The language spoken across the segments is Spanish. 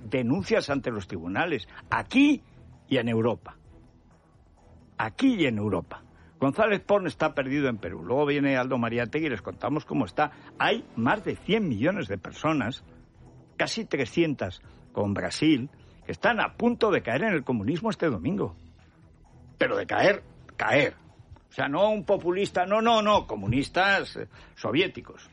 denuncias ante los tribunales, aquí y en Europa. Aquí y en Europa. González Pons está perdido en Perú. Luego viene Aldo Mariátegui y les contamos cómo está. Hay más de 100 millones de personas, casi 300 con Brasil, que están a punto de caer en el comunismo este domingo. Pero de caer. O sea, no un populista, no, comunistas soviéticos.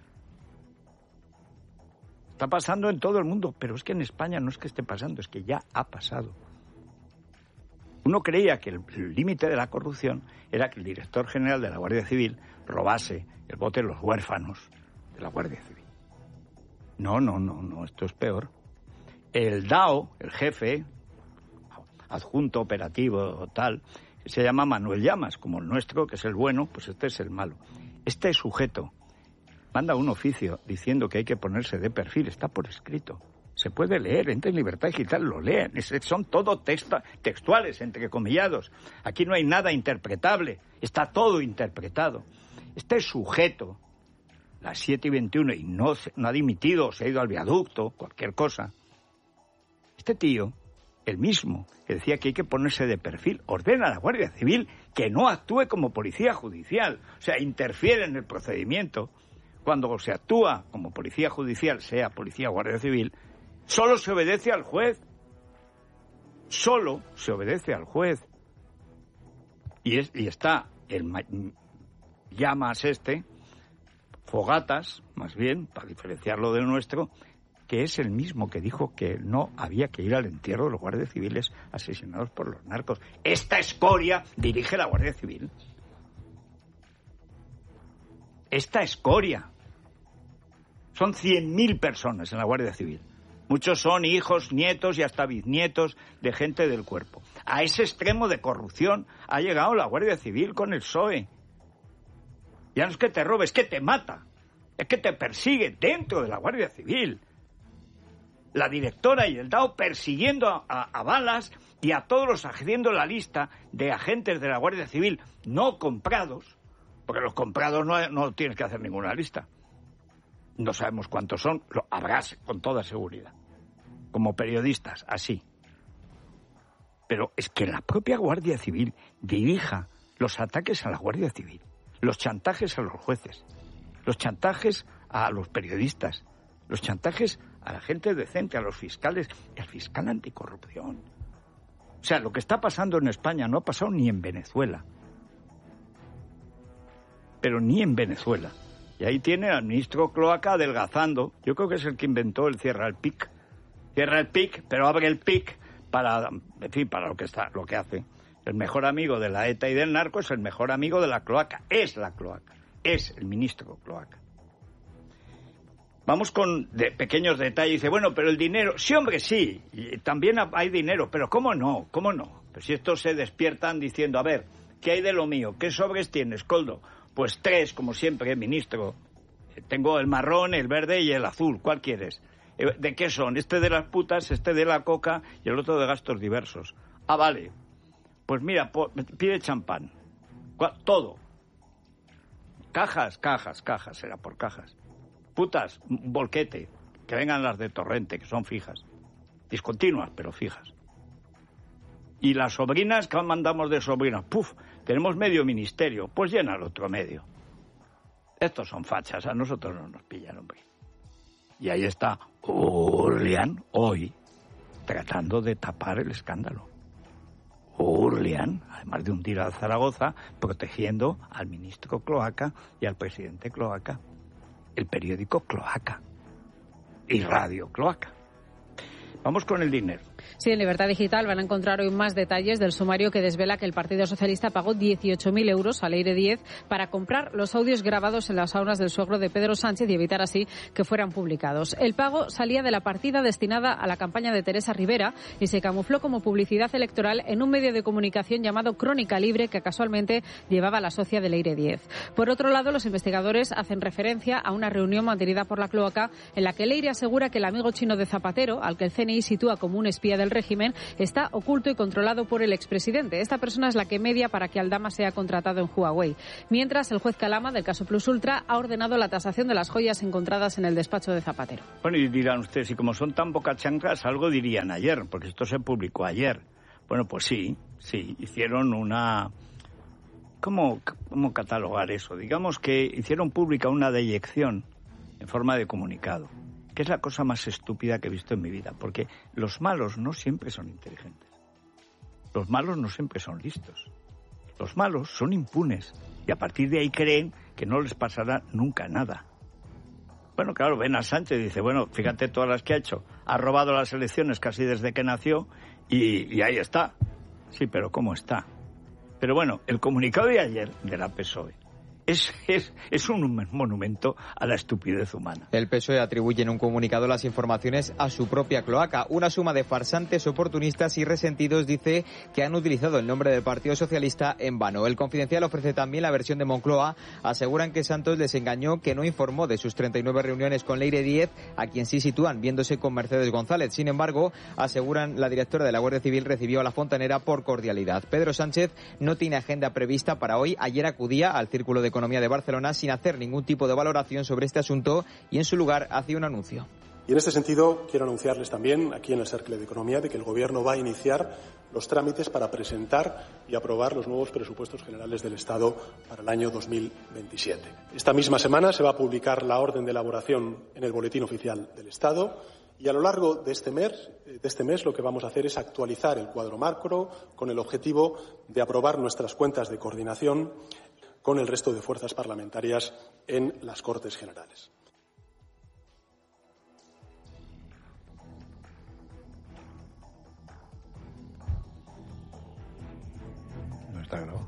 Está pasando en todo el mundo, pero es que en España no es que esté pasando, es que ya ha pasado. Uno creía que el límite de la corrupción era que el director general de la Guardia Civil robase el bote de los huérfanos de la Guardia Civil. No, esto es peor. El DAO, el jefe, adjunto operativo tal, se llama Manuel Llamas, como el nuestro, que es el bueno, pues este es el malo. Este sujeto manda un oficio diciendo que hay que ponerse de perfil, está por escrito. Se puede leer, entra en Libertad Digital, lo leen. Son todo textuales, entrecomillados. Aquí no hay nada interpretable, está todo interpretado. Este sujeto, las 7:21, y no ha dimitido, se ha ido al viaducto, cualquier cosa. Este tío, el mismo, que decía que hay que ponerse de perfil, ordena a la Guardia Civil que no actúe como policía judicial. O sea, interfiere en el procedimiento. Cuando se actúa como policía judicial, sea policía o Guardia Civil, solo se obedece al juez. Solo se obedece al juez. Y está el Llamas Fogatas, más bien, para diferenciarlo del nuestro, que es el mismo que dijo que no había que ir al entierro de los guardias civiles asesinados por los narcos. Esta escoria dirige la Guardia Civil. Esta escoria. Son 100.000 personas en la Guardia Civil. Muchos son hijos, nietos y hasta bisnietos de gente del cuerpo. A ese extremo de corrupción ha llegado la Guardia Civil con el PSOE. Ya no es que te robe, es que te mata. Es que te persigue dentro de la Guardia Civil. La directora y el DAO persiguiendo a balas y a todos los haciendo la lista de agentes de la Guardia Civil no comprados, porque los comprados no tienes que hacer ninguna lista. No sabemos cuántos son, lo habrás con toda seguridad. Como periodistas, así. Pero es que la propia Guardia Civil dirija los ataques a la Guardia Civil, los chantajes a los jueces, los chantajes a los periodistas, los chantajes a la gente decente, a los fiscales y al fiscal anticorrupción. O sea, lo que está pasando en España no ha pasado ni en Venezuela. Pero ni en Venezuela. Y ahí tiene al ministro Cloaca adelgazando. Yo creo que es el que inventó el cierra el PIC. Cierra el PIC, pero abre el PIC para lo que hace. El mejor amigo de la ETA y del narco es el mejor amigo de la cloaca. Es la cloaca. Es el ministro Cloaca. Vamos con pequeños detalles. Dice, bueno, pero el dinero... Sí, hombre, sí. Y también hay dinero. Pero ¿cómo no? ¿Cómo no? Pues si estos se despiertan diciendo, a ver, ¿qué hay de lo mío? ¿Qué sobres tienes, Coldo? Pues 3, como siempre, ministro. Tengo el marrón, el verde y el azul. ¿Cuál quieres? ¿De qué son? Este de las putas, este de la coca y el otro de gastos diversos. Ah, vale. Pues mira, pide champán. Todo. Cajas, será por cajas. Putas, un bolquete. Que vengan las de Torrente, que son fijas. Discontinuas, pero fijas. Y las sobrinas, ¿qué mandamos de sobrinas? ¡Puf! Tenemos medio ministerio. Pues llena el otro medio. Estos son fachas, a nosotros no nos pillan, hombre. Y ahí está Urlián, hoy, tratando de tapar el escándalo. Urlián, además de hundir a Zaragoza, protegiendo al ministro Cloaca y al presidente Cloaca. El periódico Cloaca y Radio Cloaca. Vamos con el dinero. Sí, en Libertad Digital van a encontrar hoy más detalles del sumario que desvela que el Partido Socialista pagó 18.000 euros al Eire 10 para comprar los audios grabados en las saunas del suegro de Pedro Sánchez y evitar así que fueran publicados. El pago salía de la partida destinada a la campaña de Teresa Rivera y se camufló como publicidad electoral en un medio de comunicación llamado Crónica Libre, que casualmente llevaba la socia del Eire 10. Por otro lado, los investigadores hacen referencia a una reunión mantenida por la Cloaca en la que el Eire asegura que el amigo chino de Zapatero, al que el CNI sitúa como un espía todavía del régimen, está oculto y controlado por el expresidente. Esta persona es la que media para que Aldama sea contratado en Huawei. Mientras, el juez Calama, del caso Plus Ultra, ha ordenado la tasación de las joyas encontradas en el despacho de Zapatero. Bueno, y dirán ustedes, y como son tan bocachanclas, algo dirían ayer, porque esto se publicó ayer. Bueno, pues sí, hicieron una... ¿Cómo catalogar eso? Digamos que hicieron pública una deyección en forma de comunicado, que es la cosa más estúpida que he visto en mi vida, porque los malos no siempre son inteligentes. Los malos no siempre son listos. Los malos son impunes y a partir de ahí creen que no les pasará nunca nada. Bueno, claro, ven a Sánchez y dice, bueno, fíjate todas las que ha hecho. Ha robado las elecciones casi desde que nació y ahí está. Sí, pero ¿cómo está? Pero bueno, el comunicado de ayer de la PSOE es un monumento a la estupidez humana. El PSOE atribuye en un comunicado las informaciones a su propia cloaca. Una suma de farsantes, oportunistas y resentidos dice que han utilizado el nombre del Partido Socialista en vano. El Confidencial ofrece también la versión de Moncloa. Aseguran que Santos les engañó, que no informó de sus 39 reuniones con Leire Díez, a quien sí sitúan viéndose con Mercedes González. Sin embargo, aseguran la directora de la Guardia Civil recibió a la fontanera por cordialidad. Pedro Sánchez no tiene agenda prevista para hoy. Ayer acudía al Círculo de Economía de Barcelona sin hacer ningún tipo de valoración sobre este asunto y en su lugar hacía un anuncio. Y en este sentido quiero anunciarles también aquí en el Cercle de Economía de que el Gobierno va a iniciar los trámites para presentar y aprobar los nuevos presupuestos generales del Estado para el año 2027. Esta misma semana se va a publicar la orden de elaboración en el Boletín Oficial del Estado y a lo largo de este mes lo que vamos a hacer es actualizar el cuadro macro con el objetivo de aprobar nuestras cuentas de coordinación con el resto de fuerzas parlamentarias en las Cortes Generales. No está grabado.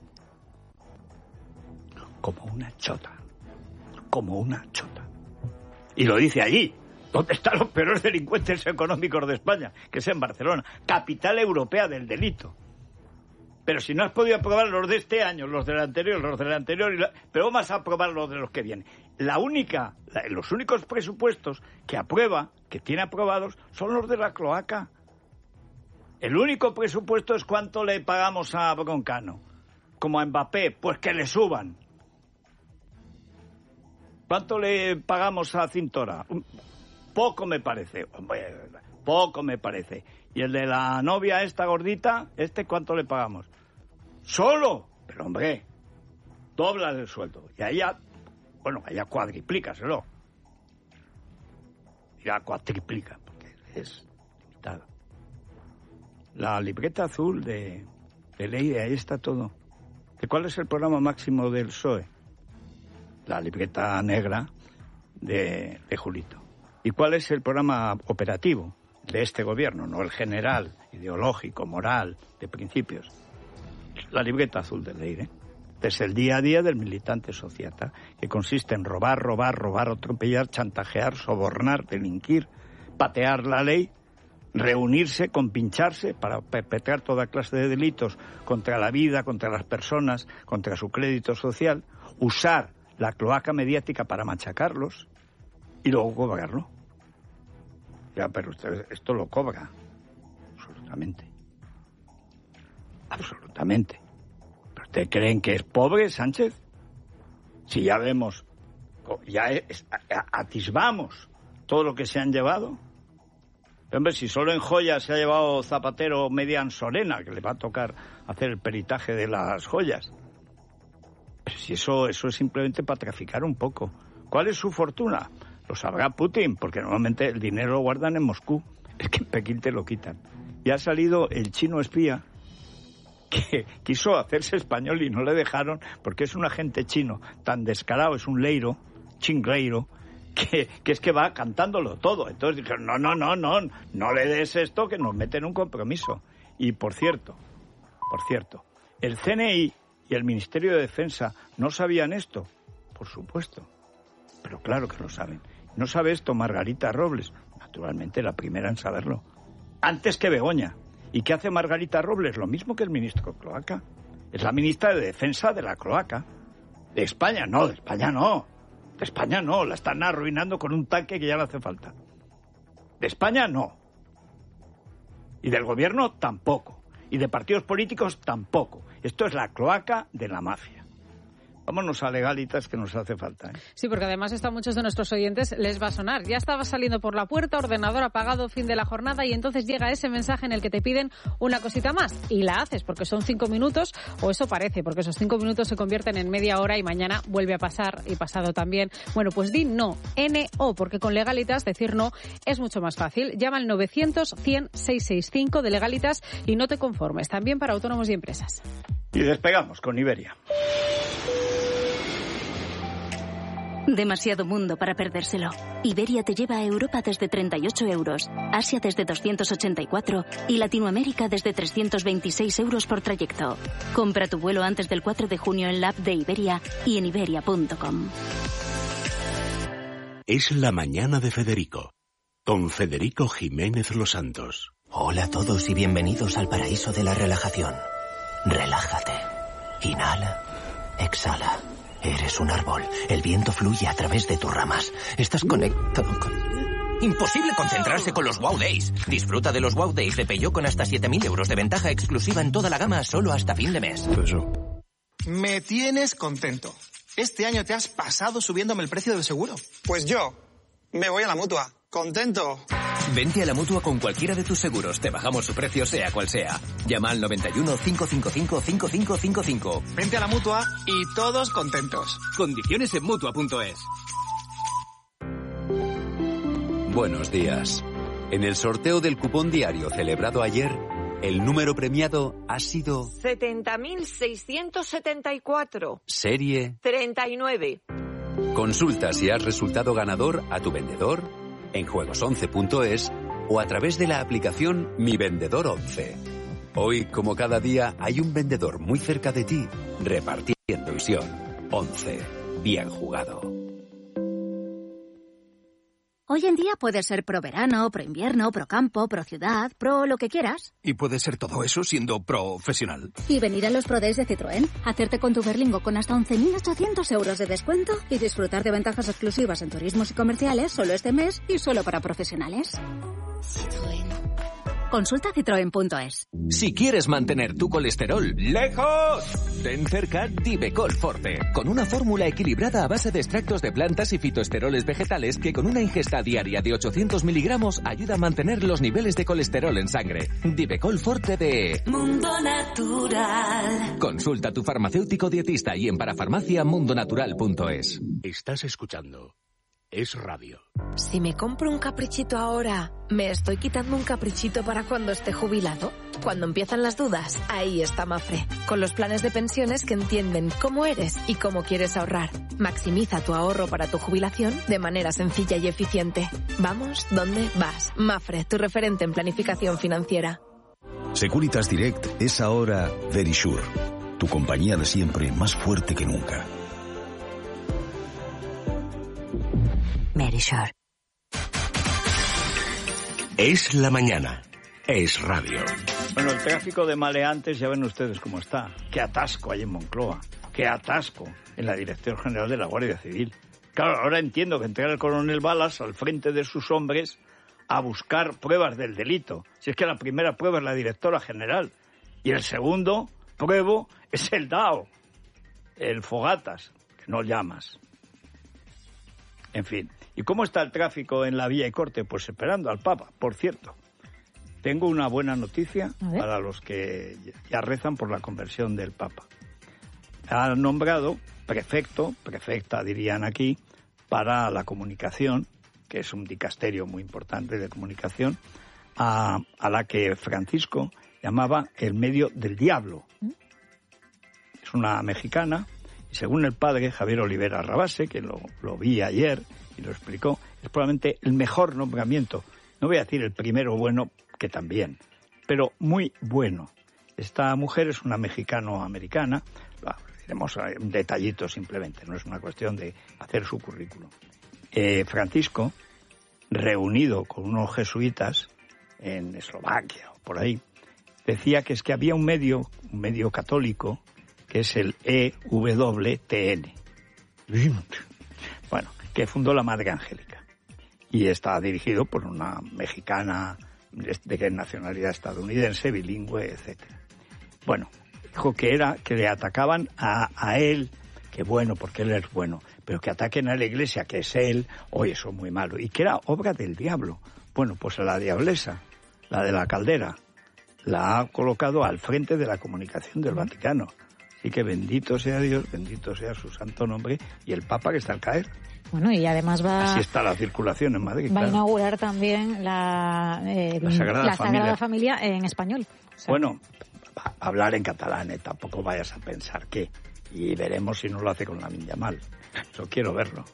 Como una chota. Como una chota. Y lo dice allí. ¿Dónde están los peores delincuentes económicos de España? Que es en Barcelona. Capital europea del delito. Pero si no has podido aprobar los de este año, los del anterior, pero vas a aprobar los de los que vienen. Los únicos presupuestos que aprueba, que tiene aprobados, son los de la cloaca. El único presupuesto es cuánto le pagamos a Broncano. Como a Mbappé, pues que le suban. ¿Cuánto le pagamos a Cintora? Poco me parece. Poco me parece. ¿Y el de la novia esta gordita? ¿Cuánto le pagamos? ¿Solo? Pero hombre, doblas el sueldo. Y allá cuadriplícaselo. Ya cuatriplica, porque es limitado. La libreta azul de ley, ahí está todo. ¿Cuál es el programa máximo del PSOE? La libreta negra de Julito. ¿Y cuál es el programa operativo de este gobierno? No el general, ideológico, moral, de principios. La libreta azul de Leire. Es el día a día del militante sociata, que consiste en robar, atropellar, chantajear, sobornar, delinquir, patear la ley, reunirse, compincharse para perpetrar toda clase de delitos contra la vida, contra las personas, contra su crédito social, usar la cloaca mediática para machacarlos y luego cobrarlo. Ya, pero usted esto lo cobra. Absolutamente. Absolutamente. ¿Pero ustedes creen que es pobre, Sánchez? Si ya vemos, ya atisbamos todo lo que se han llevado. Hombre, si solo en joyas se ha llevado Zapatero media Ansorena, que le va a tocar hacer el peritaje de las joyas. Pero si eso es simplemente para traficar un poco. ¿Cuál es su fortuna? Lo sabrá Putin, porque normalmente el dinero lo guardan en Moscú. Es que en Pekín te lo quitan. Y ha salido el chino espía que quiso hacerse español y no le dejaron, porque es un agente chino tan descarado, es un leiro, chingleiro, que es que va cantándolo todo. Entonces dijeron, no le des esto, que nos meten en un compromiso. Y por cierto, el CNI y el Ministerio de Defensa no sabían esto, por supuesto, pero claro que lo saben. ¿No sabe esto Margarita Robles? Naturalmente la primera en saberlo, antes que Begoña. ¿Y qué hace Margarita Robles? Lo mismo que el ministro Cloaca. Es la ministra de Defensa de la Cloaca. De España no. De España no, la están arruinando con un tanque que ya no hace falta. De España no. Y del gobierno tampoco. Y de partidos políticos tampoco. Esto es la cloaca de la mafia. Vámonos a Legalitas, que nos hace falta, ¿eh? Sí, porque además esto a muchos de nuestros oyentes les va a sonar. Ya estabas saliendo por la puerta, ordenador apagado, fin de la jornada, y entonces llega ese mensaje en el que te piden una cosita más. Y la haces, porque son 5 minutos, o eso parece, porque esos 5 minutos se convierten en media hora y mañana vuelve a pasar, y pasado también. Bueno, pues di no, N-O, porque con Legalitas decir no es mucho más fácil. Llama al 900-100-665 de Legalitas y no te conformes. También para autónomos y empresas. Y despegamos con Iberia. Demasiado mundo para perdérselo. Iberia te lleva a Europa desde 38 euros, Asia desde 284 y Latinoamérica desde 326 euros por trayecto. Compra tu vuelo antes del 4 de junio en la app de Iberia y en iberia.com. Es la mañana de Federico, con Federico Jiménez Los Santos. Hola a todos y bienvenidos al paraíso de la relajación. Relájate. Inhala. Exhala. Eres un árbol. El viento fluye a través de tus ramas. Estás conectado con... Imposible concentrarse con los Wow Days. Disfruta de los Wow Days de Peugeot con hasta 7.000 euros de ventaja exclusiva en toda la gama solo hasta fin de mes. Me tienes contento. Este año te has pasado subiéndome el precio del seguro. Pues yo me voy a la Mutua. ¡Contento! Vente a la Mutua con cualquiera de tus seguros. Te bajamos su precio sea cual sea. Llama al 91 555 5555. Vente a la Mutua y todos contentos. Condiciones en Mutua.es. Buenos días. En el sorteo del cupón diario celebrado ayer, el número premiado ha sido... 70.674. Serie... 39. Consulta si has resultado ganador a tu vendedor, en juegos11.es o a través de la aplicación Mi Vendedor 11. Hoy, como cada día, hay un vendedor muy cerca de ti, repartiendo ilusión. 11. Bien jugado. Hoy en día puedes ser pro verano, pro invierno, pro campo, pro ciudad, pro lo que quieras. Y puedes ser todo eso siendo profesional. Y venir a los Pro Days de Citroën, hacerte con tu Berlingo con hasta 11.800 euros de descuento y disfrutar de ventajas exclusivas en turismos y comerciales solo este mes y solo para profesionales. Citroën. Consulta citroen.es. Si quieres mantener tu colesterol lejos, ten cerca Divecol Forte, con una fórmula equilibrada a base de extractos de plantas y fitoesteroles vegetales que con una ingesta diaria de 800 miligramos ayuda a mantener los niveles de colesterol en sangre. Divecol Forte de Mundo Natural. Consulta a tu farmacéutico dietista y en parafarmacia.mundonatural.es. Estás escuchando Es Radio. Si me compro un caprichito ahora, ¿me estoy quitando un caprichito para cuando esté jubilado? Cuando empiezan las dudas, ahí está Mafre, con los planes de pensiones que entienden cómo eres y cómo quieres ahorrar. Maximiza tu ahorro para tu jubilación de manera sencilla y eficiente. Vamos, ¿dónde vas? Mafre, tu referente en planificación financiera. Securitas Direct es ahora Verisure, tu compañía de siempre más fuerte que nunca. Verisure. Es la mañana. Es Radio. Bueno, el tráfico de maleantes ya ven ustedes cómo está. Qué atasco hay en Moncloa. Qué atasco en la Dirección General de la Guardia Civil. Claro, ahora entiendo que entrega el coronel Balas al frente de sus hombres a buscar pruebas del delito. Si es que la primera prueba es la directora general y el segundo pruebo es el DAO, el Fogatas, que no llamas. En fin. ¿Y cómo está el tráfico en la Vía y Corte? Pues esperando al Papa, por cierto. Tengo una buena noticia para los que ya rezan por la conversión del Papa. Ha nombrado prefecta dirían aquí, para la comunicación, que es un dicasterio muy importante de comunicación, a la que Francisco llamaba el medio del diablo. Es una mexicana, y según el padre Javier Olivera Rabase, que lo vi ayer y lo explicó, es probablemente el mejor nombramiento. No voy a decir el primero bueno, que también, pero muy bueno. Esta mujer es una mexicano-americana, diremos un detallito simplemente, no es una cuestión de hacer su currículum. Francisco, reunido con unos jesuitas en Eslovaquia o por ahí, decía que es que había un medio católico, que es el EWTN. Bueno, que fundó la Madre Angélica. Y está dirigido por una mexicana de nacionalidad estadounidense, bilingüe, etcétera. Bueno, dijo que le atacaban a él, que bueno, porque él es bueno, pero que ataquen a la Iglesia, que es él, oye, eso es muy malo, y que era obra del diablo. Bueno, pues a la diablesa, la de la caldera, la ha colocado al frente de la comunicación del Vaticano. Así que bendito sea Dios, bendito sea su santo nombre, y el Papa que está al caer. Bueno, y además así está la circulación en Madrid. Va a inaugurar también la Sagrada Familia en español. O sea, bueno, va a hablar en catalán, tampoco vayas a pensar que. Y veremos si no lo hace con Lamine Yamal. Yo quiero verlo.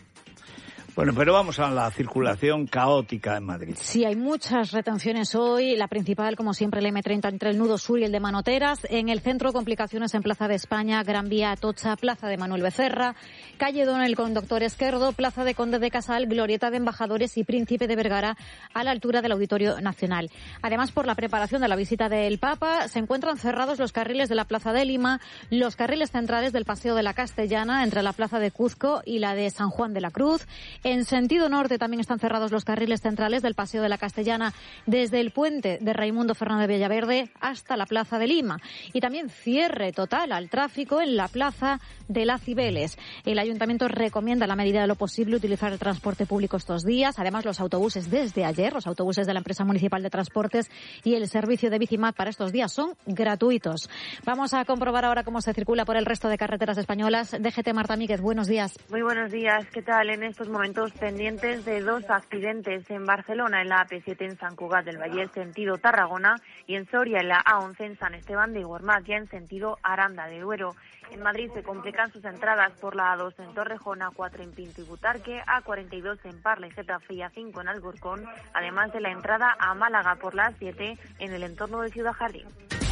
Bueno, pero vamos a la circulación caótica en Madrid. Sí, hay muchas retenciones hoy. La principal, como siempre, el M30 entre el Nudo Sur y el de Manoteras. En el centro, complicaciones en Plaza de España, Gran Vía Atocha, Plaza de Manuel Becerra, Calle Donel con Doctor Esquerdo, Plaza de Conde de Casal, Glorieta de Embajadores y Príncipe de Vergara a la altura del Auditorio Nacional. Además, por la preparación de la visita del Papa, se encuentran cerrados los carriles de la Plaza de Lima, los carriles centrales del Paseo de la Castellana entre la Plaza de Cuzco y la de San Juan de la Cruz. En sentido norte también están cerrados los carriles centrales del Paseo de la Castellana desde el puente de Raimundo Fernández Villaverde hasta la Plaza de Lima. Y también cierre total al tráfico en la Plaza de las Cibeles. El Ayuntamiento recomienda, a la medida de lo posible, utilizar el transporte público estos días. Además, los autobuses desde ayer, los autobuses de la Empresa Municipal de Transportes y el servicio de Bicimat para estos días son gratuitos. Vamos a comprobar ahora cómo se circula por el resto de carreteras españolas. DGT, Marta Míguez, buenos días. Muy buenos días. ¿Qué tal? En estos momentos pendientes de dos accidentes en Barcelona, en la AP7 en Sant Cugat del Vallès, sentido Tarragona, y en Soria, en la A11 en San Esteban de Guarmaz, ya en sentido Aranda de Duero. En Madrid se complican sus entradas por la A2 en Torrejón, A4 en Pinto y Butarque, A42 en Parla y Getafe y A5 en Alcorcón, además de la entrada a Málaga por la A7 en el entorno de Ciudad Jardín.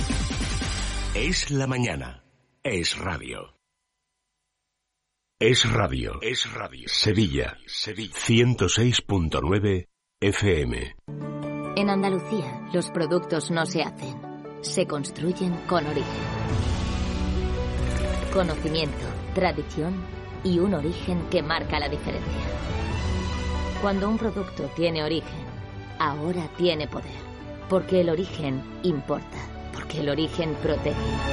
Es la mañana. Es radio. Es radio. Es radio. Sevilla. 106.9 FM. En Andalucía, los productos no se hacen, se construyen con origen. Conocimiento, tradición y un origen que marca la diferencia. Cuando un producto tiene origen, ahora tiene poder. Porque el origen importa. Porque el origen protege.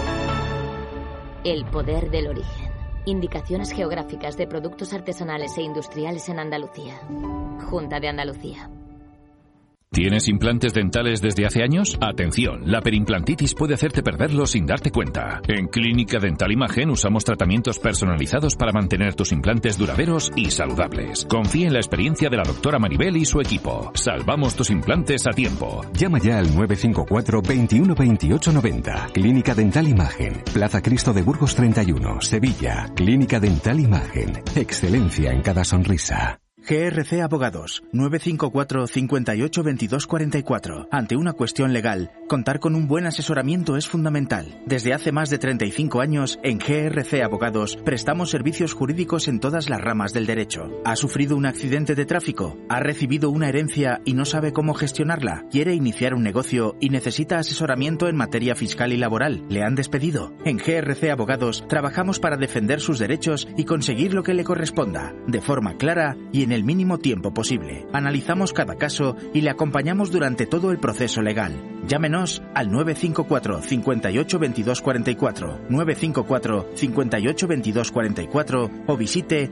El poder del origen. Indicaciones geográficas de productos artesanales e industriales en Andalucía. Junta de Andalucía. ¿Tienes implantes dentales desde hace años? Atención, la perimplantitis puede hacerte perderlos sin darte cuenta. En Clínica Dental Imagen usamos tratamientos personalizados para mantener tus implantes duraderos y saludables. Confía en la experiencia de la doctora Maribel y su equipo. Salvamos tus implantes a tiempo. Llama ya al 954 21 28 90. Clínica Dental Imagen, Plaza Cristo de Burgos 31, Sevilla. Clínica Dental Imagen, excelencia en cada sonrisa. GRC Abogados, 954 58 22 44. Ante una cuestión legal, contar con un buen asesoramiento es fundamental. Desde hace más de 35 años, en GRC Abogados, prestamos servicios jurídicos en todas las ramas del derecho. ¿Ha sufrido un accidente de tráfico? ¿Ha recibido una herencia y no sabe cómo gestionarla? ¿Quiere iniciar un negocio y necesita asesoramiento en materia fiscal y laboral? ¿Le han despedido? En GRC Abogados, trabajamos para defender sus derechos y conseguir lo que le corresponda, de forma clara y en el mínimo tiempo posible. Analizamos cada caso y le acompañamos durante todo el proceso legal. Llámenos al 954 58 22 44, 954 58 22 44 o visite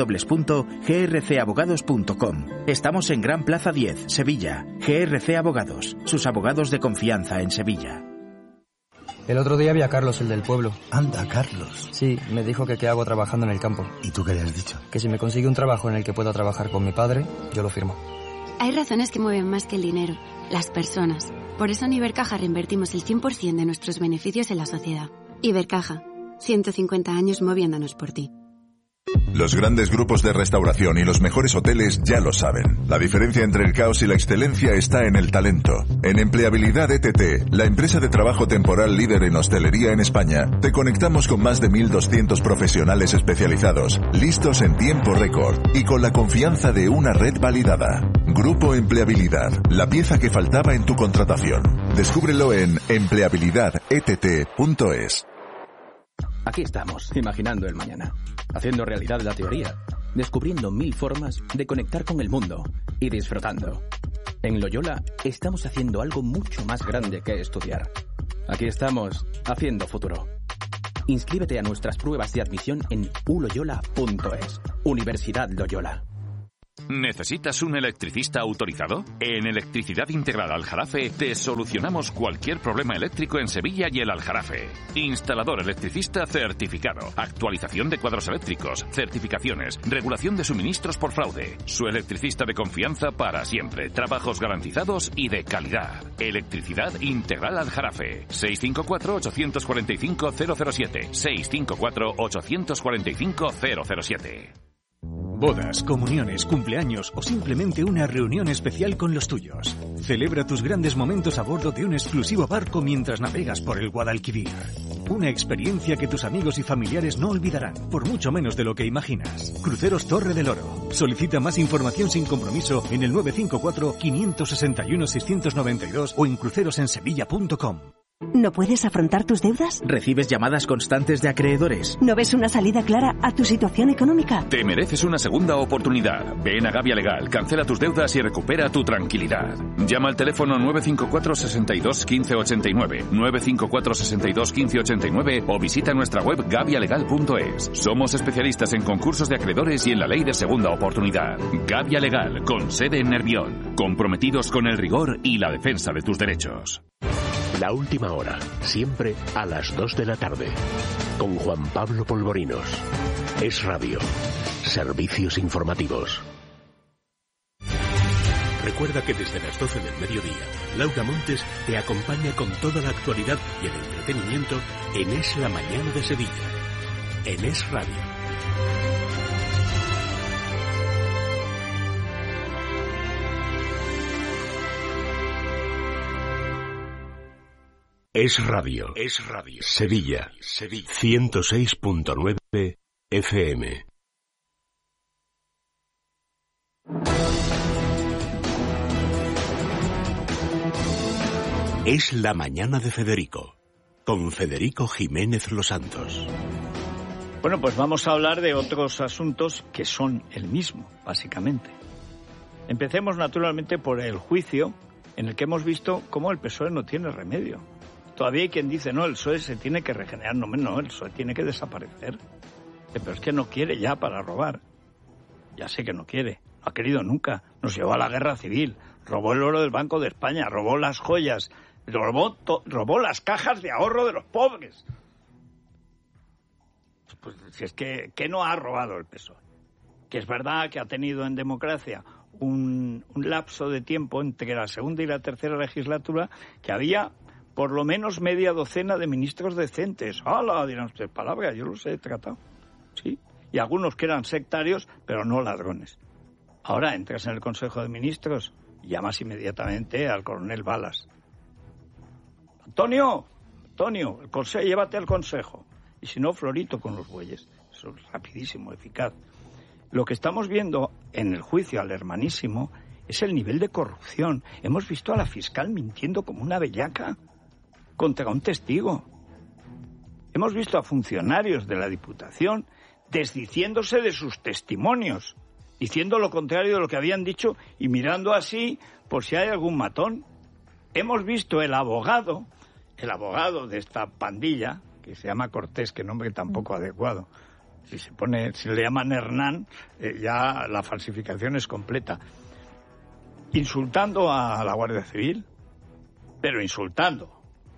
www.grcabogados.com. Estamos en Gran Plaza 10, Sevilla. GRC Abogados, sus abogados de confianza en Sevilla. El otro día vi a Carlos, el del pueblo. Anda, Carlos. Sí, me dijo que qué hago trabajando en el campo. ¿Y tú qué le has dicho? Que si me consigue un trabajo en el que pueda trabajar con mi padre, yo lo firmo. Hay razones que mueven más que el dinero, las personas. Por eso en Ibercaja reinvertimos el 100% de nuestros beneficios en la sociedad. Ibercaja, 150 años moviéndonos por ti. Los grandes grupos de restauración y los mejores hoteles ya lo saben. La diferencia entre el caos y la excelencia está en el talento. En Empleabilidad ETT, la empresa de trabajo temporal líder en hostelería en España, te conectamos con más de 1.200 profesionales especializados, listos en tiempo récord y con la confianza de una red validada. Grupo Empleabilidad, la pieza que faltaba en tu contratación. Descúbrelo en empleabilidadett.es. Aquí estamos, imaginando el mañana, haciendo realidad la teoría descubriendo 1000 formas de conectar con el mundo y disfrutando. En Loyola estamos haciendo algo mucho más grande que estudiar. Aquí estamos, haciendo futuro. Inscríbete a nuestras pruebas de admisión en uloyola.es. Universidad Loyola. ¿Necesitas un electricista autorizado? En Electricidad Integral Aljarafe te solucionamos cualquier problema eléctrico en Sevilla y el Aljarafe. Instalador electricista certificado, actualización de cuadros eléctricos, certificaciones, regulación de suministros por fraude. Su electricista de confianza para siempre, trabajos garantizados y de calidad. Electricidad Integral Aljarafe. 654-845-007. 654-845-007. Bodas, comuniones, cumpleaños o simplemente una reunión especial con los tuyos. Celebra tus grandes momentos a bordo de un exclusivo barco mientras navegas por el Guadalquivir. Una experiencia que tus amigos y familiares no olvidarán, por mucho menos de lo que imaginas. Cruceros Torre del Oro. Solicita más información sin compromiso en el 954-561-692 o en crucerosensevilla.com. ¿No puedes afrontar tus deudas? ¿Recibes llamadas constantes de acreedores? ¿No ves una salida clara a tu situación económica? Te mereces una segunda oportunidad. Ven a Gavia Legal, cancela tus deudas y recupera tu tranquilidad. Llama al teléfono 954 62 15 89, 954 62 15 89 o visita nuestra web gavialegal.es. Somos especialistas en concursos de acreedores y en la ley de segunda oportunidad. Gavia Legal, con sede en Nervión. Comprometidos con el rigor y la defensa de tus derechos. La última hora, siempre a las 2 de la tarde, con Juan Pablo Polvorinos. Es Radio. Servicios informativos. Recuerda que desde las 12 del mediodía, Laura Montes te acompaña con toda la actualidad y el entretenimiento en Es la Mañana de Sevilla, en Es Radio. Es Radio. Es Radio. Sevilla. 106.9 FM. Es la mañana de Federico, con Federico Jiménez Los Santos. Bueno, pues vamos a hablar de otros asuntos que son el mismo, básicamente. Empecemos naturalmente por el juicio en el que hemos visto cómo el PSOE no tiene remedio. Todavía hay quien dice, no, el PSOE se tiene que regenerar. No, el PSOE tiene que desaparecer. Pero es que no quiere ya para robar. Ya sé que no quiere. No ha querido nunca. Nos llevó a la guerra civil. Robó el oro del Banco de España. Robó las joyas. Robó las cajas de ahorro de los pobres. Pues si es que, ¿qué no ha robado el PSOE? Que es verdad que ha tenido en democracia un lapso de tiempo entre la segunda y la tercera legislatura que había por lo menos media docena de ministros decentes. ¡Hala! Dirán ustedes, palabra, yo los he tratado. Sí. Y algunos que eran sectarios, pero no ladrones. Ahora entras en el Consejo de Ministros y llamas inmediatamente al coronel Balas. Antonio, el consejo, llévate al Consejo. Y si no, Florito con los bueyes. Eso es rapidísimo, eficaz. Lo que estamos viendo en el juicio al hermanísimo es el nivel de corrupción. Hemos visto a la fiscal mintiendo como una bellaca contra un testigo. Hemos visto a funcionarios de la Diputación desdiciéndose de sus testimonios, diciendo lo contrario de lo que habían dicho y mirando así por si hay algún matón. Hemos visto el abogado de esta pandilla, que se llama Cortés, que nombre tampoco adecuado. Si le llaman Hernán, ya la falsificación es completa. Insultando a la Guardia Civil, pero insultando.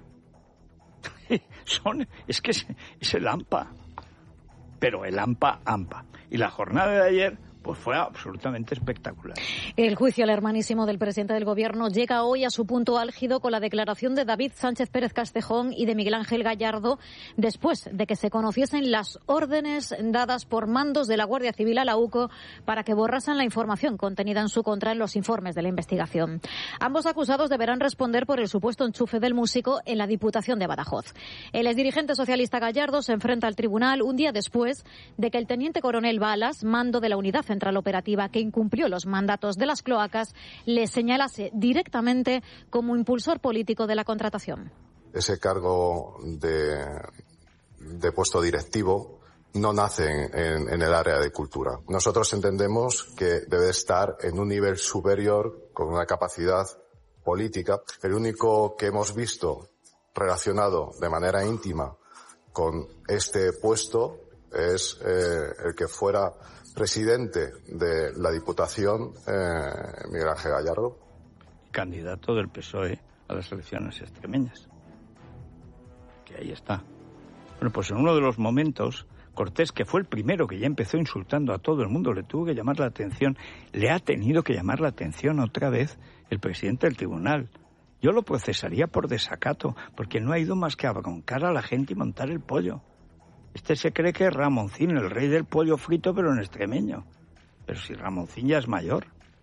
Es que es el AMPA, pero el AMPA. Y la jornada de ayer pues fue absolutamente espectacular. El juicio al hermanísimo del presidente del Gobierno llega hoy a su punto álgido con la declaración de David Sánchez Pérez Castejón y de Miguel Ángel Gallardo después de que se conociesen las órdenes dadas por mandos de la Guardia Civil a la UCO para que borrasen la información contenida en su contra en los informes de la investigación. Ambos acusados deberán responder por el supuesto enchufe del músico en la Diputación de Badajoz. El exdirigente socialista Gallardo se enfrenta al tribunal un día después de que el teniente coronel Balas, mando de la Unidad Central Operativa que incumplió los mandatos de las cloacas, le señalase directamente como impulsor político de la contratación. Ese cargo de puesto directivo no nace en el área de cultura. Nosotros entendemos que debe estar en un nivel superior con una capacidad política. El único que hemos visto relacionado de manera íntima con este puesto es el que fuera presidente de la Diputación, Miguel Ángel Gallardo. Candidato del PSOE a las elecciones extremeñas. Que ahí está. Bueno, pues en uno de los momentos, Cortés, que fue el primero que ya empezó insultando a todo el mundo, le tuvo que llamar la atención, le ha tenido que llamar la atención otra vez el presidente del tribunal. Yo lo procesaría por desacato, porque no ha ido más que a broncar a la gente y montar el pollo. Este se cree que es Ramoncín, el rey del pollo frito, pero en extremeño. Pero si Ramoncín ya es mayor.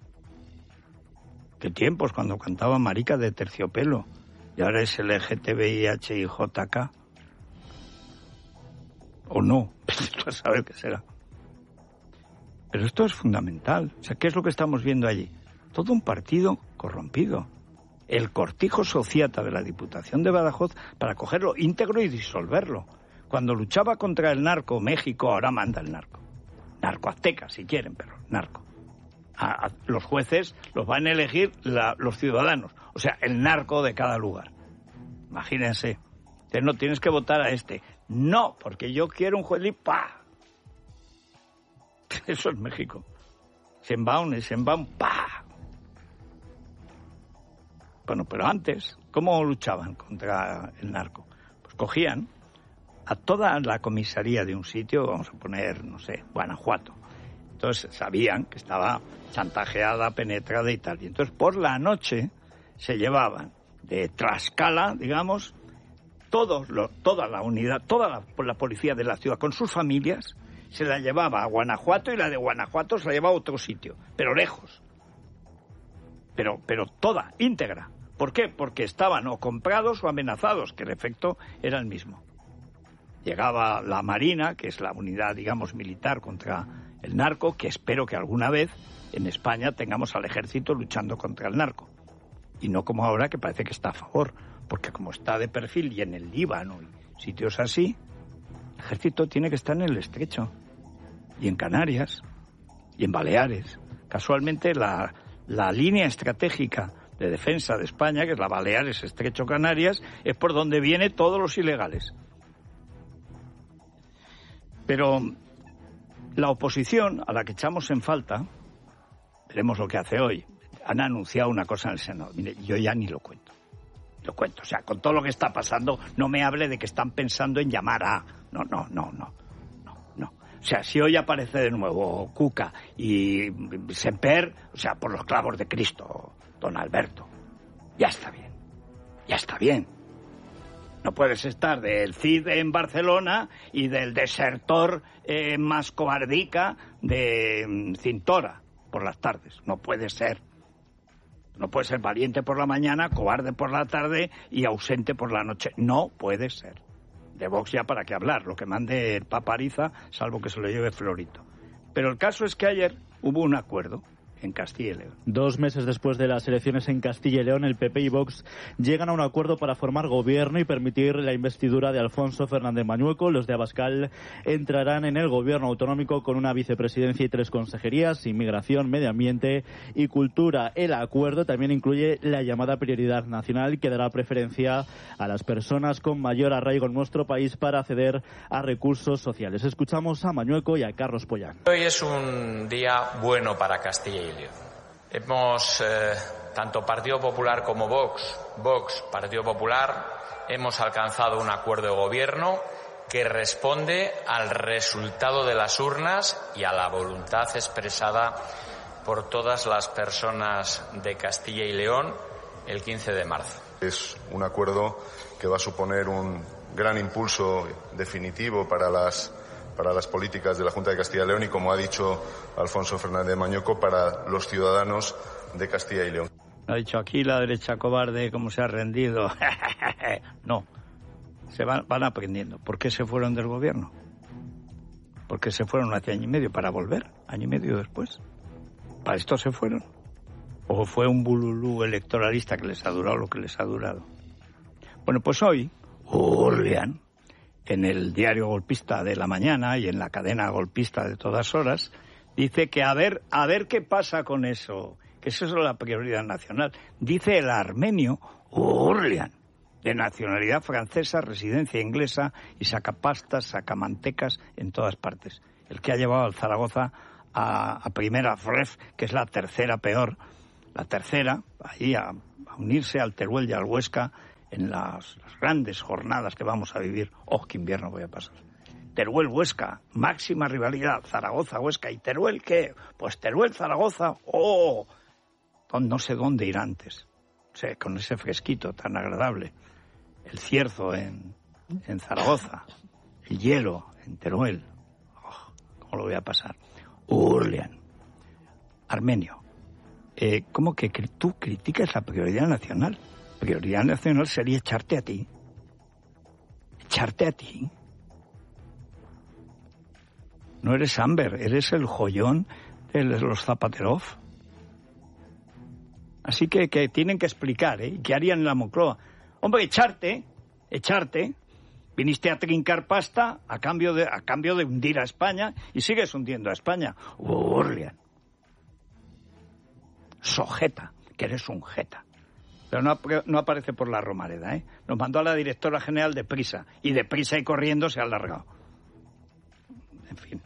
¿Qué tiempos cuando cantaba Marica de Terciopelo? Y ahora es LGTBIHIJK. O no, a saber qué será. Pero esto es fundamental. O sea, ¿qué es lo que estamos viendo allí? Todo un partido corrompido. El cortijo sociata de la Diputación de Badajoz para cogerlo íntegro y disolverlo. Cuando luchaba contra el narco, México ahora manda el narco. Narco azteca, si quieren, pero narco. A los jueces los van a elegir los ciudadanos. O sea, el narco de cada lugar. Imagínense. No tienes que votar a este. No, porque yo quiero un juez y ¡pa! Eso es México. Sheinbaum, ¡pa! Bueno, pero antes, ¿cómo luchaban contra el narco? Pues cogían a toda la comisaría de un sitio, vamos a poner, no sé, Guanajuato. Entonces sabían que estaba chantajeada, penetrada y tal. Y entonces por la noche se llevaban de Tlaxcala, digamos, toda la unidad, toda la policía de la ciudad con sus familias, se la llevaba a Guanajuato y la de Guanajuato se la llevaba a otro sitio, pero lejos. Pero toda, íntegra. ¿Por qué? Porque estaban o comprados o amenazados, que el efecto era el mismo. Llegaba la Marina, que es la unidad, digamos, militar contra el narco, que espero que alguna vez en España tengamos al ejército luchando contra el narco. Y no como ahora, que parece que está a favor, porque como está de perfil y en el Líbano y sitios así, el ejército tiene que estar en el Estrecho, y en Canarias, y en Baleares. Casualmente la línea estratégica de defensa de España, que es la Baleares, Estrecho, Canarias, es por donde vienen todos los ilegales. Pero la oposición, a la que echamos en falta, veremos lo que hace hoy. Han anunciado una cosa en el Senado. Mire, yo ya ni lo cuento. O sea, con todo lo que está pasando, no me hable de que están pensando en llamar a... No. O sea, si hoy aparece de nuevo Cuca y Semper, o sea, por los clavos de Cristo, don Alberto, ya está bien. No puedes estar del Cid en Barcelona y del desertor más cobardica de Cintora por las tardes. No puede ser. No puede ser valiente por la mañana, cobarde por la tarde y ausente por la noche. No puede ser. De Vox ya para qué hablar, lo que mande el Papa Ariza, salvo que se lo lleve Florito. Pero el caso es que ayer hubo un acuerdo en Castilla y León. 2 meses después de las elecciones en Castilla y León, el PP y Vox llegan a un acuerdo para formar gobierno y permitir la investidura de Alfonso Fernández Mañueco. Los de Abascal entrarán en el gobierno autonómico con una vicepresidencia y 3 consejerías: inmigración, medio ambiente y cultura. El acuerdo también incluye la llamada prioridad nacional, que dará preferencia a las personas con mayor arraigo en nuestro país para acceder a recursos sociales. Escuchamos a Mañueco y a Carlos Pollán. Hoy es un día bueno para Castilla y León. Hemos, tanto Partido Popular como Vox, Partido Popular, hemos alcanzado un acuerdo de gobierno que responde al resultado de las urnas y a la voluntad expresada por todas las personas de Castilla y León el 15 de marzo. Es un acuerdo que va a suponer un gran impulso definitivo para las políticas de la Junta de Castilla y León y, como ha dicho Alfonso Fernández Mañueco, para los ciudadanos de Castilla y León. Ha dicho aquí la derecha cobarde cómo se ha rendido. No, se van aprendiendo. ¿Por qué se fueron del gobierno? Porque se fueron hace año y medio para volver, año y medio después. ¿Para esto se fueron? ¿O fue un bululú electoralista que les ha durado lo que les ha durado? Bueno, pues hoy, Orleán, en el diario golpista de la mañana y en la cadena golpista de todas horas, dice que a ver qué pasa con eso, que eso es la prioridad nacional. Dice el armenio Urlian, de nacionalidad francesa, residencia inglesa y sacapastas, sacamantecas en todas partes. El que ha llevado al Zaragoza a primera ref, que es la tercera peor, ahí a unirse al Teruel y al Huesca en las grandes jornadas que vamos a vivir. ¡Qué invierno voy a pasar! Teruel-Huesca, máxima rivalidad, Zaragoza-Huesca. ¿Y Teruel qué? Pues Teruel-Zaragoza, no sé dónde ir antes. O sea, con ese fresquito tan agradable. El cierzo en Zaragoza, el hielo en Teruel. ¿Cómo lo voy a pasar? Urlian, armenio. ¿Cómo que tú criticas la prioridad nacional? Prioridad nacional sería echarte a ti. Echarte a ti. No eres Amber, eres el joyón de los Zapaterov. Así que tienen que explicar, ¿eh? ¿Qué harían en la Moncloa? Hombre, echarte. Viniste a trincar pasta a cambio de hundir a España y sigues hundiendo a España. Urlian. Sojeta, que eres un jeta. Pero no aparece por la Romareda, ¿eh? Nos mandó a la directora general deprisa. Y deprisa y corriendo se ha alargado. En fin.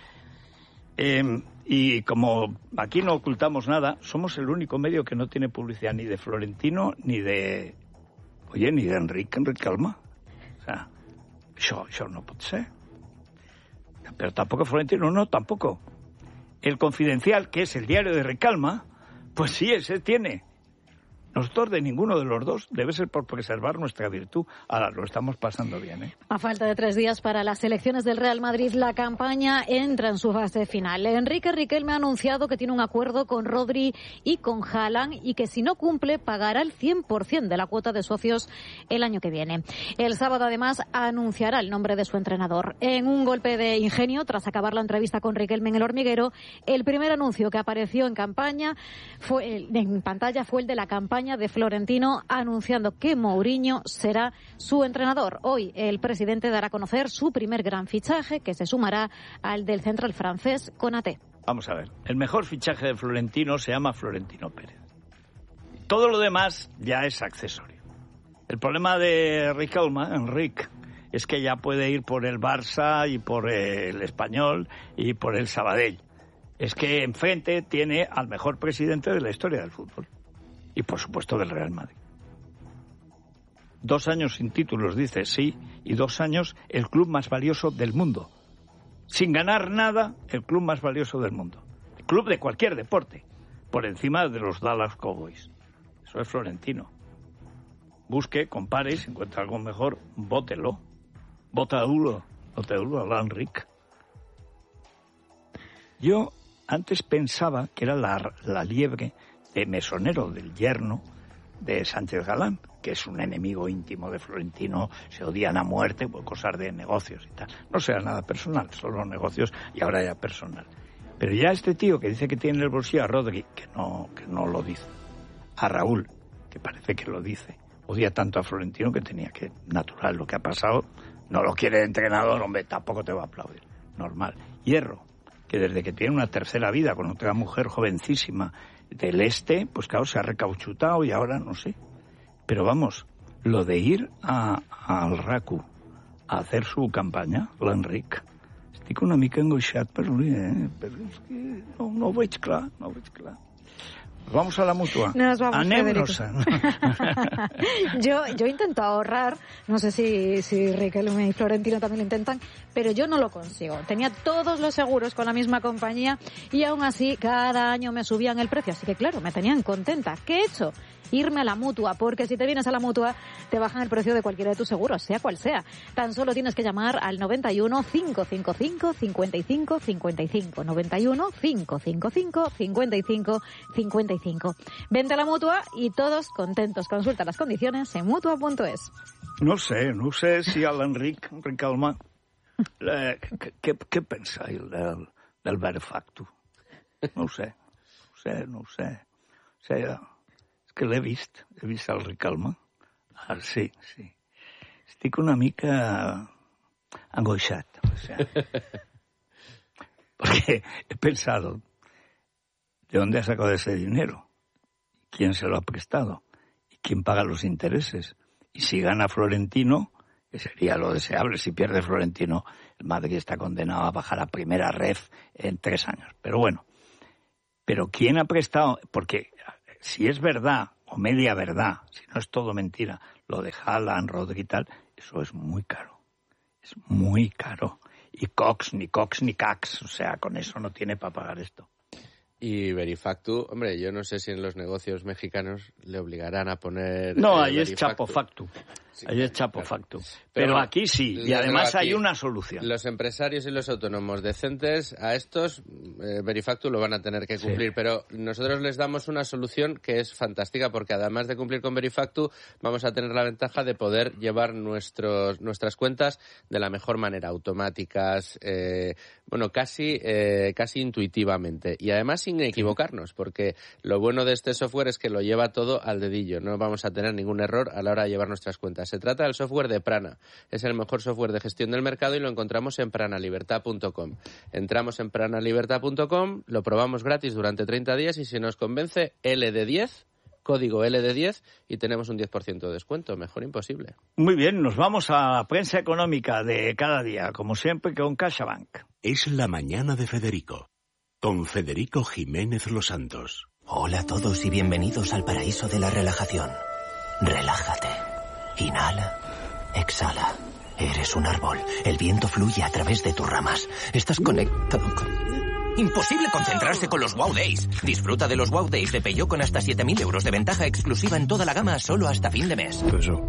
Y como aquí no ocultamos nada, somos el único medio que no tiene publicidad ni de Florentino ni de Enrique Calma. O sea, això no puede ser. Pero tampoco Florentino, no, tampoco. El Confidencial, que es el diario de Recalma, pues sí, ese tiene. Nosotros de ninguno de los dos, debe ser por preservar nuestra virtud. Ahora lo estamos pasando bien, ¿eh? A falta de 3 días para las elecciones del Real Madrid, la campaña entra en su fase final. Enrique Riquelme ha anunciado que tiene un acuerdo con Rodri y con Haaland y que si no cumple pagará el 100% de la cuota de socios el año que viene. El sábado además anunciará el nombre de su entrenador. En un golpe de ingenio, tras acabar la entrevista con Riquelme en El Hormiguero, el primer anuncio que apareció en pantalla fue el de la campaña de Florentino anunciando que Mourinho será su entrenador. Hoy el presidente dará a conocer su primer gran fichaje, que se sumará al del central francés Konaté. Vamos a ver, el mejor fichaje de Florentino se llama Florentino Pérez. Todo lo demás ya es accesorio. El problema de Enrique, es que ya puede ir por el Barça y por el Español y por el Sabadell. Es que enfrente tiene al mejor presidente de la historia del fútbol. Y, por supuesto, del Real Madrid. 2 años sin títulos, dice, sí, y 2 años el club más valioso del mundo. Sin ganar nada, el club más valioso del mundo. El club de cualquier deporte, por encima de los Dallas Cowboys. Eso es Florentino. Busque, compare, y si encuentra algo mejor, bótelo. Bótalo a Enrique. Yo antes pensaba que era la liebre de mesonero del yerno de Sánchez Galán, que es un enemigo íntimo de Florentino, se odian a muerte por cosas de negocios y tal. No sea nada personal, solo negocios y ahora ya personal. Pero ya este tío que dice que tiene en el bolsillo a Rodri, que no lo dice, a Raúl, que parece que lo dice, odia tanto a Florentino que tenía que, natural, lo que ha pasado, no lo quiere de entrenador, hombre, tampoco te va a aplaudir, normal. Hierro, que desde que tiene una tercera vida con otra mujer jovencísima del este, pues claro, se ha recauchutado y ahora no sé. Pero vamos, lo de ir al RACU a hacer su campaña, l'Enric, estic una mica angoixat per lui, però és que no ho veig clar. Vamos a la mutua. Nos vamos, Anémonos. Yo intento ahorrar, no sé si Riquelme y Florentino también lo intentan, pero yo no lo consigo. Tenía todos los seguros con la misma compañía y aún así cada año me subían el precio, así que claro, me tenían contenta. ¿Qué he hecho? Irme a la Mutua, porque si te vienes a la Mutua te bajan el precio de cualquiera de tus seguros, sea cual sea. Tan solo tienes que llamar al 91 555 55 55, 91 555 55 55. Vente a la Mutua y todos contentos. Consulta las condiciones en Mutua.es. No sé si al Enric Calma, ¿qué pensáis del benefacto? No ho sé. O sea, que l'he vist el Ricalma. Sí. Estic una mica angoixat. O sea, porque he pensado, ¿de dónde ha sacado ese dinero? ¿Quién se lo ha prestado? ¿Y quién paga los intereses? Y si gana Florentino, que sería lo deseable, si pierde Florentino, el Madrid está condenado a bajar a primera ref en 3 años. Pero bueno, ¿pero quién ha prestado? Porque si es verdad, o media verdad, si no es todo mentira, lo de Haaland, Rodri y tal, eso es muy caro. Es muy caro. Y Cox ni Cax, o sea, con eso no tiene para pagar esto. Y Verifactu, hombre, yo no sé si en los negocios mexicanos le obligarán a poner... No, ahí es Chapo Factu. Sí, ahí es Chapo Factu. Pero aquí sí, y además aquí hay una solución. Los empresarios y los autónomos decentes, a estos Verifactu lo van a tener que cumplir, sí. Pero nosotros les damos una solución que es fantástica, porque además de cumplir con Verifactu, vamos a tener la ventaja de poder llevar nuestras cuentas de la mejor manera, automáticas, casi intuitivamente. Y además sin equivocarnos, porque lo bueno de este software es que lo lleva todo al dedillo, no vamos a tener ningún error a la hora de llevar nuestras cuentas. Se trata del software de Prana, es el mejor software de gestión del mercado y lo encontramos en pranalibertad.com. Entramos en pranalibertad.com, lo probamos gratis durante 30 días y si nos convence, LD10, código LD10 y tenemos un 10% de descuento, mejor imposible. Muy bien, nos vamos a la prensa económica de cada día, como siempre con CaixaBank. Es la mañana de Federico, con Federico Jiménez Los Santos. Hola a todos y bienvenidos al paraíso de la relajación. Relájate. Inhala, exhala. Eres un árbol. El viento fluye a través de tus ramas. Estás conectado con... Imposible concentrarse con los Wow Days. Disfruta de los Wow Days de Peugeot con hasta 7.000 euros de ventaja exclusiva en toda la gama solo hasta fin de mes.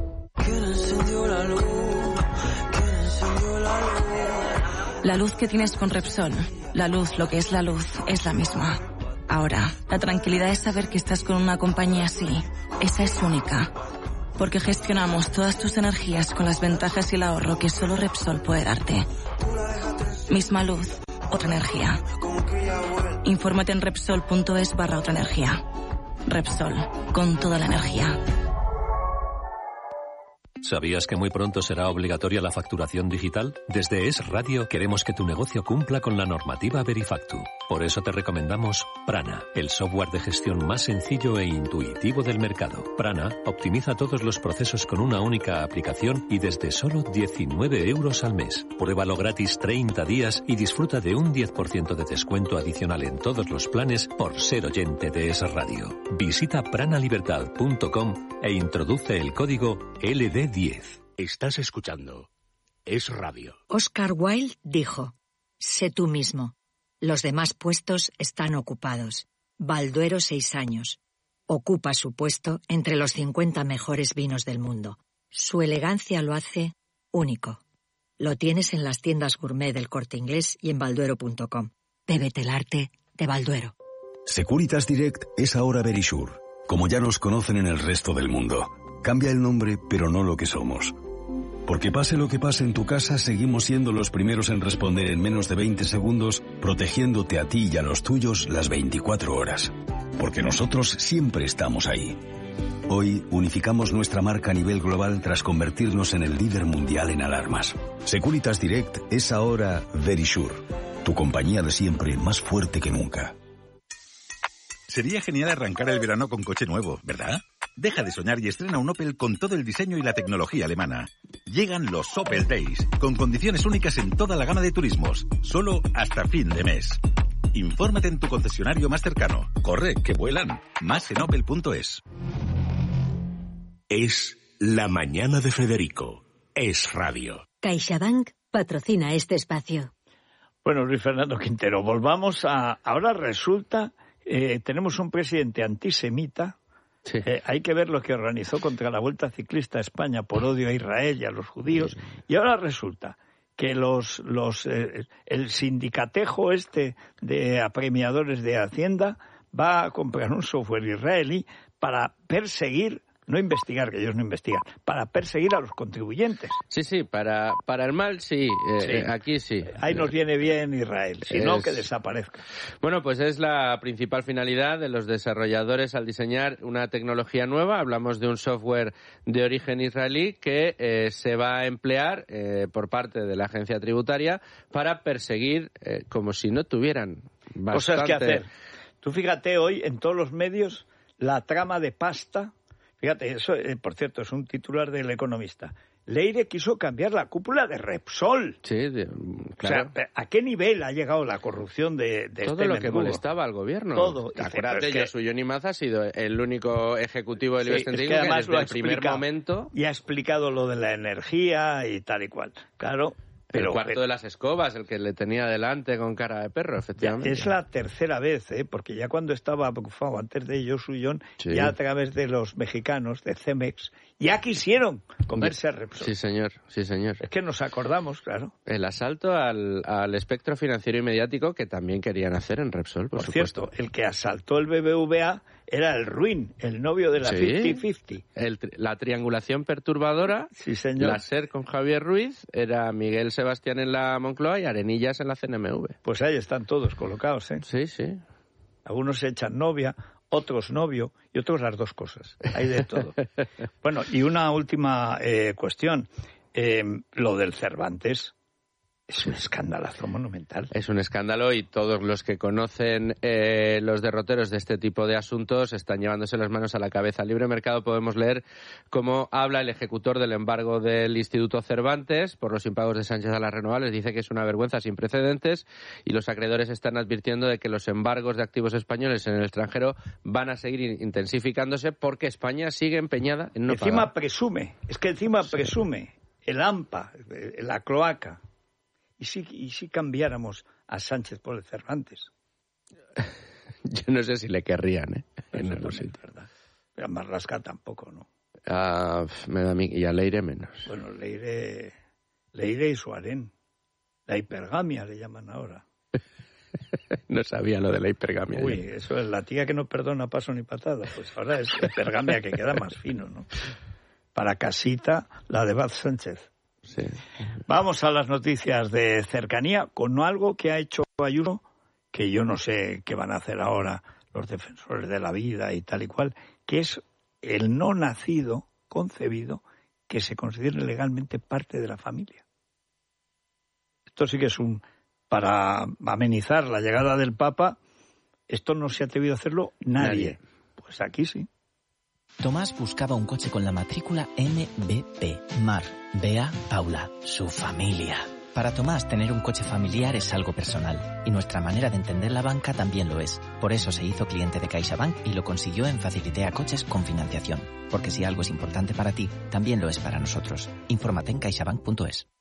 La luz que tienes con Repsol, la luz, lo que es la luz, es la misma. Ahora, la tranquilidad es saber que estás con una compañía así. Esa es única. Porque gestionamos todas tus energías con las ventajas y el ahorro que solo Repsol puede darte. Misma luz, otra energía. Infórmate en Repsol.es/otra energía. Repsol, con toda la energía. ¿Sabías que muy pronto será obligatoria la facturación digital? Desde Es Radio queremos que tu negocio cumpla con la normativa Verifactu. Por eso te recomendamos Prana, el software de gestión más sencillo e intuitivo del mercado. Prana optimiza todos los procesos con una única aplicación y desde solo 19 euros al mes. Pruébalo gratis 30 días y disfruta de un 10% de descuento adicional en todos los planes por ser oyente de Es Radio. Visita pranalibertad.com e introduce el código LD10. Estás escuchando Es Radio. Oscar Wilde dijo: sé tú mismo. Los demás puestos están ocupados. Balduero 6 años. Ocupa su puesto entre los 50 mejores vinos del mundo. Su elegancia lo hace único. Lo tienes en las tiendas gourmet del Corte Inglés y en balduero.com. Bébete el arte de Balduero. Securitas Direct es ahora Verisure, como ya nos conocen en el resto del mundo. Cambia el nombre, pero no lo que somos. Porque pase lo que pase en tu casa, seguimos siendo los primeros en responder en menos de 20 segundos, protegiéndote a ti y a los tuyos las 24 horas. Porque nosotros siempre estamos ahí. Hoy unificamos nuestra marca a nivel global tras convertirnos en el líder mundial en alarmas. Securitas Direct es ahora Verisure, tu compañía de siempre más fuerte que nunca. Sería genial arrancar el verano con coche nuevo, ¿verdad? Deja de soñar y estrena un Opel con todo el diseño y la tecnología alemana. Llegan los Opel Days, con condiciones únicas en toda la gama de turismos, solo hasta fin de mes. Infórmate en tu concesionario más cercano. Corre, que vuelan. Más en opel.es. Es la mañana de Federico. Es Radio. CaixaBank patrocina este espacio. Bueno, Luis Fernando Quintero, volvamos a... Ahora resulta, tenemos un presidente antisemita. Sí. Hay que ver lo que organizó contra la Vuelta Ciclista a España por odio a Israel y a los judíos. Sí. Y ahora resulta que el sindicatejo de apremiadores de Hacienda va a comprar un software israelí para perseguir no investigar, que ellos no investigan, para perseguir a los contribuyentes. Sí, para el mal sí, aquí sí. Ahí nos viene bien Israel, si no, que desaparezca. Bueno, pues es la principal finalidad de los desarrolladores al diseñar una tecnología nueva. Hablamos de un software de origen israelí que se va a emplear por parte de la agencia tributaria para perseguir como si no tuvieran bastante... Cosas que hacer. Tú fíjate hoy en todos los medios la trama de pasta. Fíjate, eso, por cierto, es un titular del Economista. Leire quiso cambiar la cúpula de Repsol. Sí, claro. O sea, ¿a qué nivel ha llegado la corrupción de todo este lo que molestaba al gobierno? Todo. Acuérdate, Yosuyo Nimaz ha sido el único ejecutivo del IBEX 35 que desde el primer momento... Y ha explicado lo de la energía y tal y cual. Claro. El cuarto de las escobas, el que le tenía delante con cara de perro, efectivamente. Es la tercera vez, porque ya cuando estaba bufado antes de Yosuyon, ya a través de los mexicanos, de Cemex, ya quisieron comerse a Repsol. Sí, señor. Es que nos acordamos, claro. El asalto al espectro financiero y mediático que también querían hacer en Repsol, por supuesto. Cierto, el que asaltó el BBVA era el Ruin, el novio de la 50-50. La triangulación perturbadora, sí, señor. La SER con Javier Ruiz, era Miguel Sebastián en la Moncloa y Arenillas en la CNMV. Pues ahí están todos colocados, ¿eh? Sí. Algunos se echan novia, otros novio y otros las dos cosas. Hay de todo. Bueno, y una última cuestión. Lo del Cervantes. Es un escandalazo monumental. Es un escándalo y todos los que conocen los derroteros de este tipo de asuntos están llevándose las manos a la cabeza. En Libre Mercado podemos leer cómo habla el ejecutor del embargo del Instituto Cervantes por los impagos de Sánchez a las renovables. Dice que es una vergüenza sin precedentes y los acreedores están advirtiendo de que los embargos de activos españoles en el extranjero van a seguir intensificándose porque España sigue empeñada en no pagar. Encima presume el AMPA, la cloaca. ¿Y si cambiáramos a Sánchez por el Cervantes? Yo no sé si le querrían, ¿eh? No lo sé, verdad. Pero a Marlaska tampoco, ¿no? Me da a mí, y a Leire menos. Bueno, Leire y Suarén. La hipergamia le llaman ahora. No sabía lo de la hipergamia. Uy, eso es la tía que no perdona paso ni patada. Pues ahora es hipergamia que queda más fino, ¿no? Para casita, la de Baz Sánchez. Sí. Vamos a las noticias de cercanía con algo que ha hecho Ayuso, que yo no sé qué van a hacer ahora los defensores de la vida y tal y cual, que es el no nacido concebido que se considere legalmente parte de la familia. Esto sí que es para amenizar la llegada del Papa, esto no se ha atrevido a hacerlo nadie. Pues aquí sí. Tomás buscaba un coche con la matrícula MBP, Mar, Bea, Paula, su familia. Para Tomás, tener un coche familiar es algo personal, y nuestra manera de entender la banca también lo es. Por eso se hizo cliente de CaixaBank y lo consiguió en Facilitea Coches con financiación. Porque si algo es importante para ti, también lo es para nosotros. Infórmate en caixabank.es.